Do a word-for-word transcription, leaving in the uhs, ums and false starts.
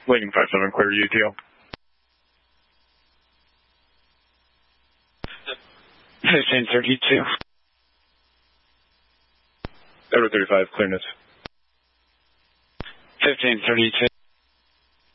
Lincoln five seven, clear U T L. fifteen thirty-two. Edward thirty-five, clearness. fifteen thirty-two.